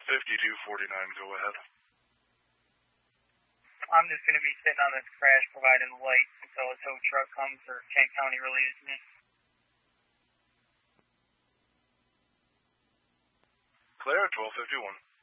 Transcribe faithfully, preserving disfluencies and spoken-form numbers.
fifty-two forty-nine, go ahead. I'm just going to be sitting on this crash providing light until a tow truck comes or Kent County relieves me. Clear, twelve fifty-one.